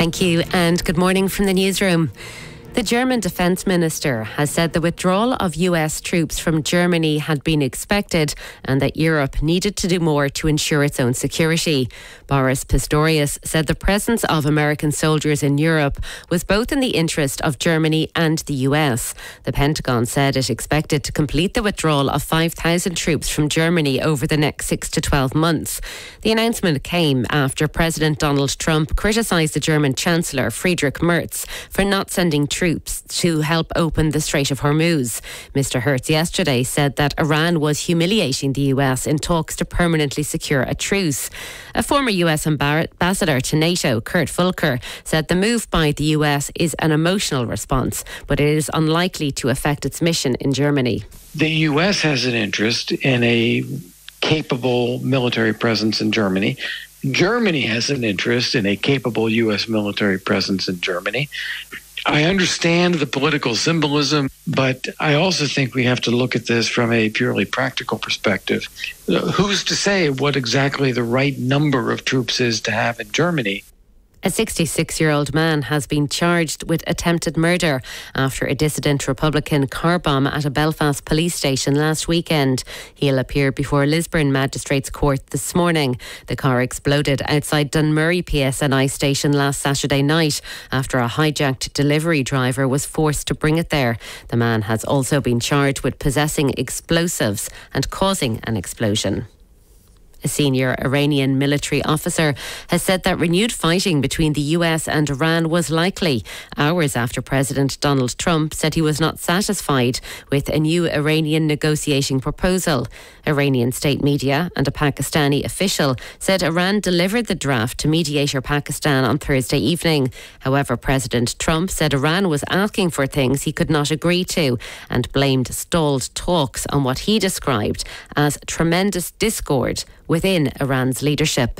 Thank you and good morning from the newsroom. The German Defence Minister has said the withdrawal of US troops from Germany had been expected and that Europe needed to do more to ensure its own security. Boris Pistorius said the presence of American soldiers in Europe was both in the interest of Germany and the US. The Pentagon said it expected to complete the withdrawal of 5,000 troops from Germany over the next 6 to 12 months. The announcement came after President Donald Trump criticised the German Chancellor Friedrich Merz for not sending troops to help open the Strait of Hormuz. Mr. Hertz yesterday said that Iran was humiliating the US in talks to permanently secure a truce. A former US ambassador to NATO, Kurt Volker, said the move by the US is an emotional response, but it is unlikely to affect its mission in Germany. The US has an interest in a capable military presence in Germany. Germany has an interest in a capable US military presence in Germany. I understand the political symbolism, but I also think we have to look at this from a purely practical perspective. Who's to say what exactly the right number of troops is to have in Germany? A 66-year-old man has been charged with attempted murder after a dissident Republican car bomb at a Belfast police station last weekend. He'll appear before Lisburn Magistrates Court this morning. The car exploded outside Dunmurry PSNI station last Saturday night after a hijacked delivery driver was forced to bring it there. The man has also been charged with possessing explosives and causing an explosion. A senior Iranian military officer has said that renewed fighting between the US and Iran was likely, hours after President Donald Trump said he was not satisfied with a new Iranian negotiating proposal. Iranian state media and a Pakistani official said Iran delivered the draft to mediator Pakistan on Thursday evening. However, President Trump said Iran was asking for things he could not agree to and blamed stalled talks on what he described as tremendous discord within Iran's leadership.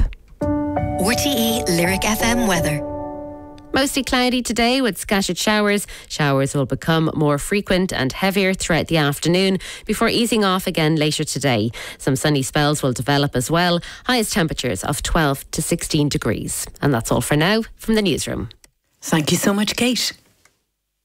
RTE Lyric FM weather. Mostly cloudy today with scattered showers. Showers will become more frequent and heavier throughout the afternoon before easing off again later today. Some sunny spells will develop as well. Highest temperatures of 12 to 16 degrees. And that's all for now from the newsroom. Thank you so much, Kate.